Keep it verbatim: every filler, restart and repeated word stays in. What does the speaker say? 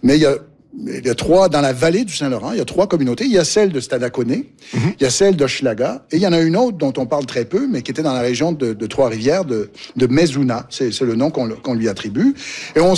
Mais il y a, il y a trois, dans la vallée du Saint-Laurent, il y a trois communautés. Il y a celle de Stadaconé, mm-hmm. il y a celle d'Hochelaga, et il y en a une autre dont on parle très peu, mais qui était dans la région de, de Trois-Rivières, de, de Mezouna. C'est, c'est le nom qu'on, qu'on lui attribue. Et on